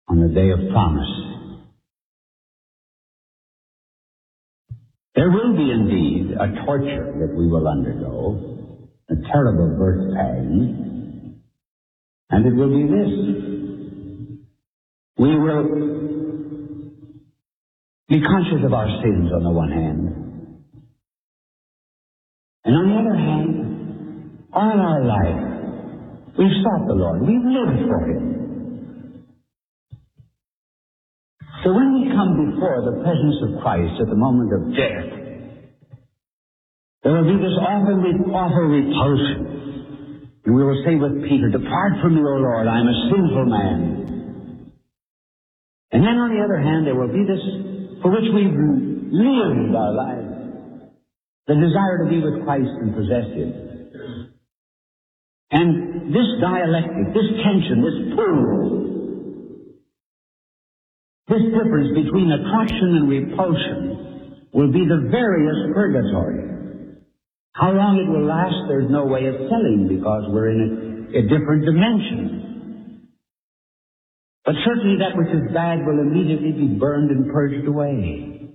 on the day of promise. There will be indeed a torture that we will undergo, a terrible birth pain, and it will be this. We will be conscious of our sins on the one hand, and on the other hand, all our life, we've sought the Lord, we've lived for Him. So when we come before the presence of Christ at the moment of death, there will be this awful repulsion. And we will say with Peter, "Depart from me, O Lord, I am a sinful man." And then on the other hand, there will be this for which we've lived our lives, the desire to be with Christ and possess Him. And this dialectic, this tension, this pull, this difference between attraction and repulsion will be the veriest purgatory. How long it will last, there's no way of telling, because we're in a different dimension. But certainly that which is bad will immediately be burned and purged away.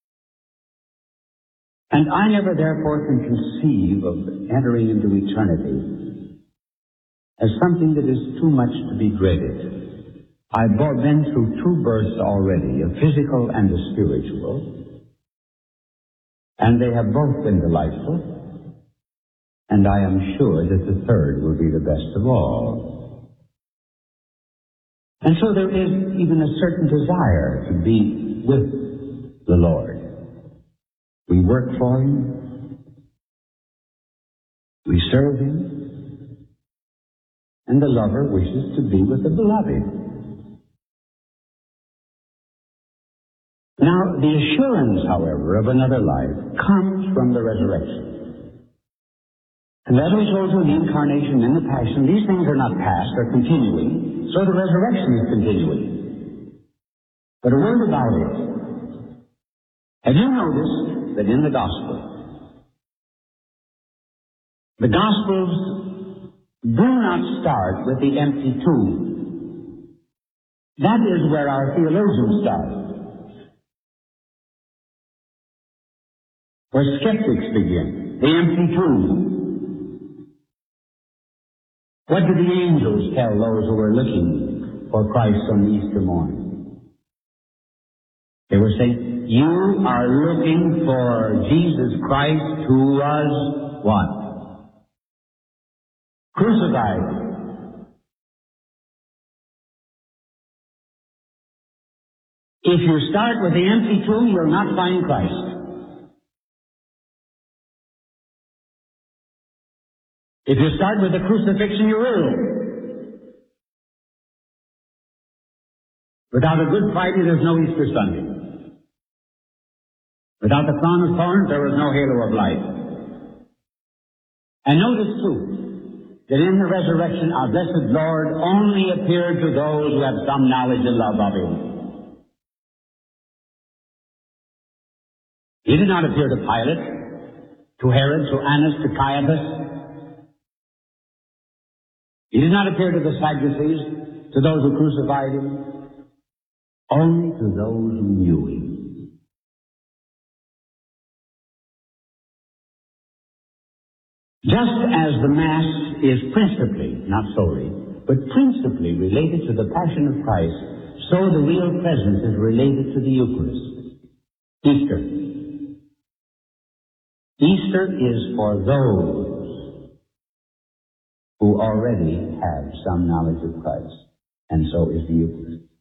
And I never therefore can conceive of entering into eternity as something that is too much to be dreaded. I've been through two births already, a physical and a spiritual, and they have both been delightful, and I am sure that the third will be the best of all. And so there is even a certain desire to be with the Lord. We work for Him, we serve Him, and the lover wishes to be with the beloved. Now, the assurance, however, of another life comes from the resurrection. And as we told you in the incarnation and the passion, these things are not past, they're continuing, so the resurrection is continuing. But a word about it. Have you noticed that in the Gospels do not start with the empty tomb? That is where our theologians start. Where skeptics begin, the empty tomb. What did the angels tell those who were looking for Christ on the Easter morning? They were saying, "You are looking for Jesus Christ who was" what? Crucified. If you start with the empty tomb, you'll not find Christ. If you start with the crucifixion, you will. Without a Good Friday, there's no Easter Sunday. Without the crown of thorns, there was no halo of light. And notice, too, that in the resurrection, our blessed Lord only appeared to those who have some knowledge and love of Him. He did not appear to Pilate, to Herod, to Annas, to Caiaphas. He did not appear to the Sadducees, to those who crucified Him, only to those who knew Him. Just as the Mass is principally, not solely, but principally related to the Passion of Christ, so the real presence is related to the Eucharist. Easter. Easter is for those who already have some knowledge of Christ, and so is the Eucharist.